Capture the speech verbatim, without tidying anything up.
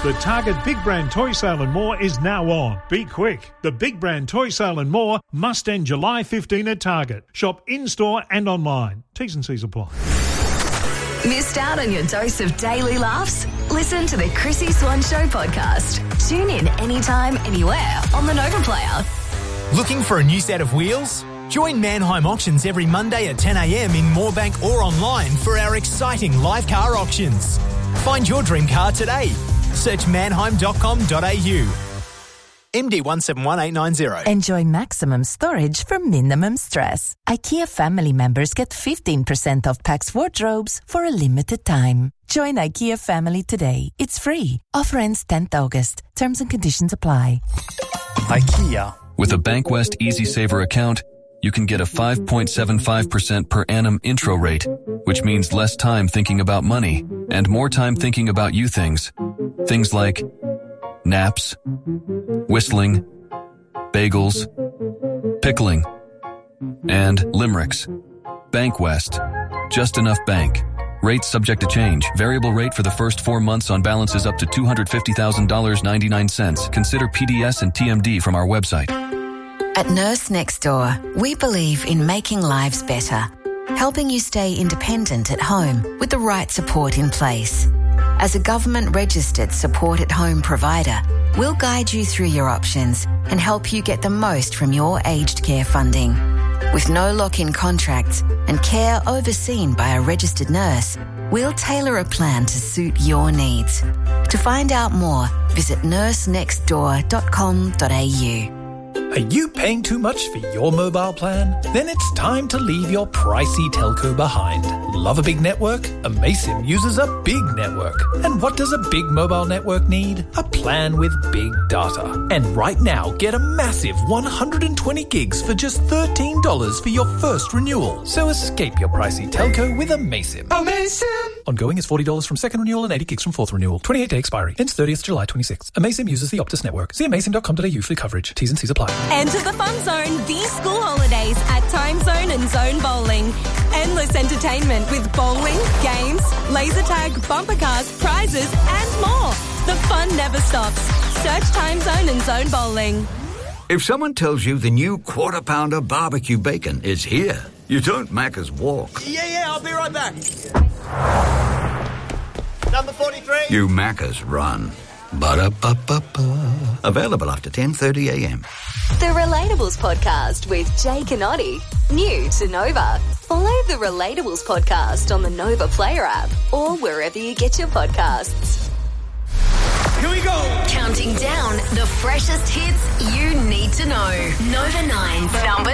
The Target Big Brand Toy Sale and More is now on. Be quick. The Big Brand Toy Sale and More must end July fifteenth at Target. Shop in-store and online. T's and C's apply. Missed out on your dose of daily laughs? Listen to the Chrissy Swan Show podcast. Tune in anytime, anywhere on the Nova Player. Looking for a new set of wheels? Join Mannheim Auctions every Monday at ten a m in Moorebank or online for our exciting live car auctions. Find your dream car today. Search mannheim dot com dot a u. M D one seven one eight nine zero. Enjoy maximum storage for minimum stress. IKEA family members get fifteen percent off Pax wardrobes for a limited time. Join IKEA family today. It's free. Offer ends tenth August. Terms and conditions apply. IKEA. With a Bankwest Easy Saver account, you can get a five point seven five percent per annum intro rate, which means less time thinking about money and more time thinking about you things. Things like naps, whistling, bagels, pickling, and limericks. Bankwest. Just enough bank. Rates subject to change. Variable rate for the first four months on balances up to two hundred fifty thousand dollars and ninety-nine cents. Consider P D S and T M D from our website. At Nurse Next Door, we believe in making lives better, helping you stay independent at home with the right support in place. As a government-registered support-at-home provider, we'll guide you through your options and help you get the most from your aged care funding. With no lock-in contracts and care overseen by a registered nurse, we'll tailor a plan to suit your needs. To find out more, visit nurse next door dot com dot a u. Are you paying too much for your mobile plan? Then it's time to leave your pricey telco behind. Love a big network? Amaysim uses a big network. And what does a big mobile network need? A plan with big data. And right now, get a massive one hundred twenty gigs for just thirteen dollars for your first renewal. So escape your pricey telco with Amaysim. Amaysim! Ongoing is forty dollars from second renewal and eighty gigs from fourth renewal. twenty-eight day expiry. Ends thirtieth July twenty-sixth. Amaysim uses the Optus network. See amaysim dot com dot a u for coverage. T's and C's apply. Enter the fun zone these school holidays at Time Zone and Zone Bowling. Endless entertainment with bowling, games, laser tag, bumper cars, prizes and more. The fun never stops. Search Time Zone and Zone Bowling. If someone tells you the new Quarter Pounder barbecue bacon is here, you don't Macca's walk. Yeah, yeah, I'll be right back. Number forty-three. You Macca's run. Ba-da-ba-ba-ba. Available after ten thirty a m. The Relatables Podcast with Jake and Oddie. New to Nova. Follow the Relatables Podcast on the Nova Player app or wherever you get your podcasts. Here we go. Counting down the freshest hits you need to know. Nova nine's number